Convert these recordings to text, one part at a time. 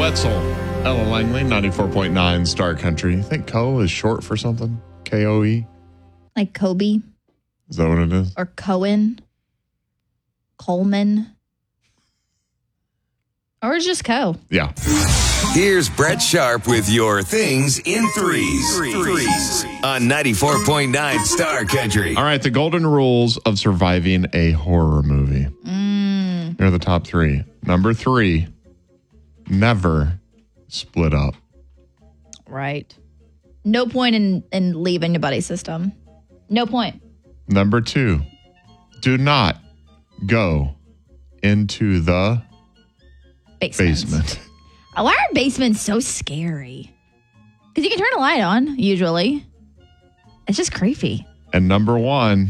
Wetzel, Ella Langley, 94.9 Star Country. You think Co is short for something? K-O-E? Like Kobe Is that what it is? or Cohen, Coleman, or just Co. Yeah. Here's Brett Sharp with your things in threes on 94.9 Star Country. All right, the golden rules of surviving a horror movie. Here are the top three. Number 3, never split up. Right. No point in leaving your buddy system. No point. Number 2, do not go into the basement. Why are basements so scary? Because you can turn a light on, usually. It's just creepy. And number 1,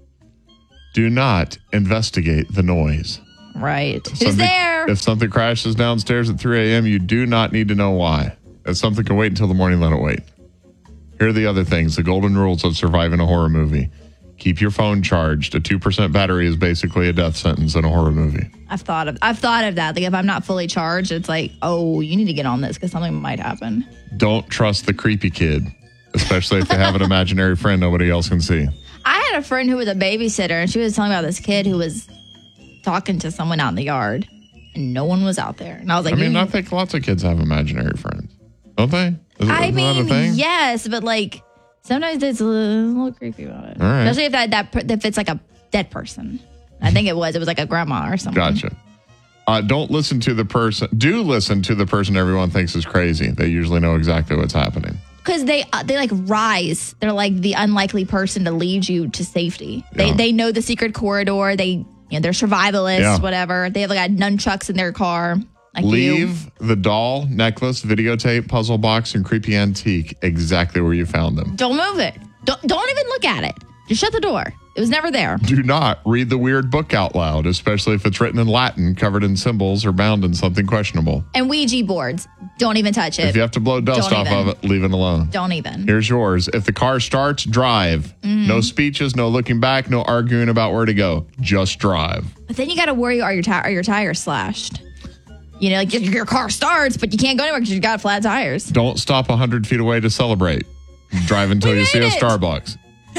do not investigate the noise. Right. Who's there? If something crashes downstairs at 3 a.m., you do not need to know why. If something can wait until the morning, let it wait. Here are the other things, the golden rules of surviving a horror movie. Keep your phone charged. A 2% battery is basically a death sentence in a horror movie. I've thought of that. Like if I'm not fully charged, it's like, oh, you need to get on this because something might happen. Don't trust the creepy kid, especially if they have an imaginary friend nobody else can see. I had a friend who was a babysitter, and she was telling me about this kid who was talking to someone out in the yard, and no one was out there. And I was like, I think lots of kids have imaginary friends, don't they? Isn't that a thing? Yes, but like sometimes it's a little creepy about it. All right. Especially if it's like a dead person. I think it was like a grandma or something. Gotcha. Don't listen to the person. Do listen to the person everyone thinks is crazy. They usually know exactly what's happening. Because they like rise. They're like the unlikely person to lead you to safety. Yeah. They know the secret corridor. They're survivalists, Yeah. whatever. They have like nunchucks in their car. Like Leave the doll, necklace, videotape, puzzle box, and creepy antique exactly where you found them. Don't move it. Don't even look at it. Just shut the door. It was never there. Do not read the weird book out loud, especially if it's written in Latin, covered in symbols, or bound in something questionable. And Ouija boards. Don't even touch it. If you have to blow dust off of it, leave it alone. Don't even. Here's yours. If the car starts, drive. No speeches, no looking back, no arguing about where to go. Just drive. But then you got to worry, are your tires slashed? Like your car starts, but you can't go anywhere because you got flat tires. Don't stop 100 feet away to celebrate. Drive until you see a Starbucks.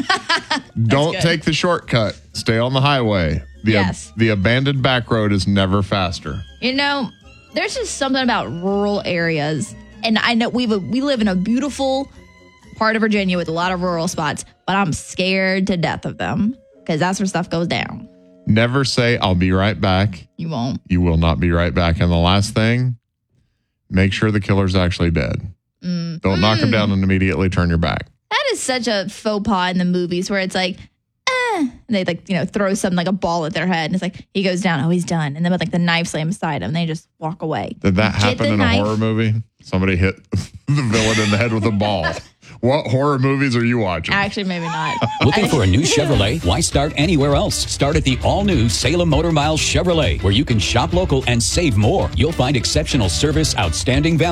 Don't take the shortcut. Stay on the highway. The abandoned back road is never faster. There's just something about rural areas. And I know we live in a beautiful part of Virginia with a lot of rural spots, but I'm scared to death of them because that's where stuff goes down. Never say, I'll be right back. You won't. You will not be right back. And the last thing, make sure the killer's actually dead. Don't knock him down and immediately turn your back. That is such a faux pas in the movies where it's like, and they throw something like a ball at their head and it's like, he goes down, oh, he's done. And then with the knife slam beside him, and they just walk away. Did that happen in a horror movie? Somebody hit the villain in the head with a ball. What horror movies are you watching? Actually, maybe not. Looking for a new Chevrolet? Why start anywhere else? Start at the all-new Salem Motor Miles Chevrolet, where you can shop local and save more. You'll find exceptional service, outstanding value.